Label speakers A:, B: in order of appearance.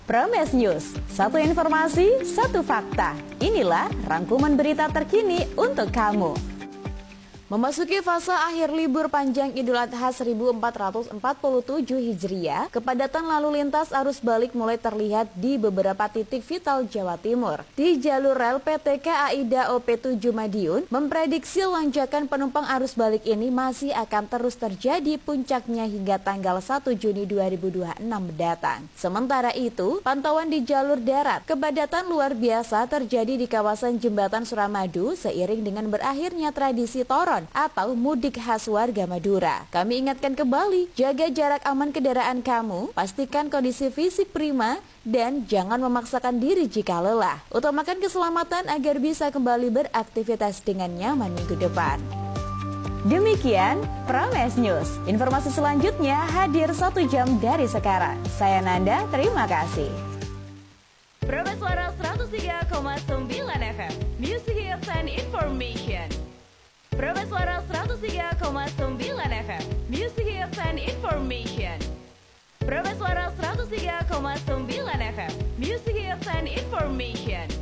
A: Prames News, satu informasi, satu fakta. Inilah rangkuman berita terkini untuk kamu. Memasuki fase akhir libur panjang Idul Adha 1447 Hijriah, kepadatan lalu lintas arus balik mulai terlihat di beberapa titik vital Jawa Timur. Di jalur rel PT KAI Daop 7 Madiun memprediksi lonjakan penumpang arus balik ini masih akan terus terjadi puncaknya hingga tanggal 1 Juni 2026 mendatang. Sementara itu, pantauan di jalur darat, kepadatan luar biasa terjadi di kawasan Jembatan Suramadu seiring dengan berakhirnya tradisi toron atau mudik khas warga Madura. Kami ingatkan kembali, jaga jarak aman kendaraan kamu, pastikan kondisi fisik prima, dan jangan memaksakan diri jika lelah. Utamakan keselamatan agar bisa kembali beraktivitas dengan nyaman minggu depan. Demikian Prames News. Informasi selanjutnya hadir 1 jam dari sekarang. Saya Nanda, terima kasih. Prames Suara 103,9 FM, Music Hits and Information. Prames Suara 103,9 FM, Music Hits and Information. Prames Suara 103,9 FM, Music Hits and Information.